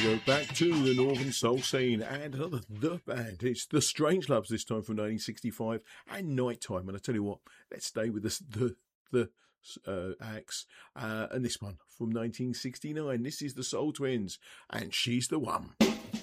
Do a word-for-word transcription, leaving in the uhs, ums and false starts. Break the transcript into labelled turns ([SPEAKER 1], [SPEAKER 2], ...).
[SPEAKER 1] go back to the Northern Soul scene and another The Band. It's The Strangeloves this time from nineteen sixty-five and Nighttime. And I tell you what, let's stay with this, the the uh, acts. Uh, and this one from nineteen sixty-nine. This is the Soul Twins and She's the One.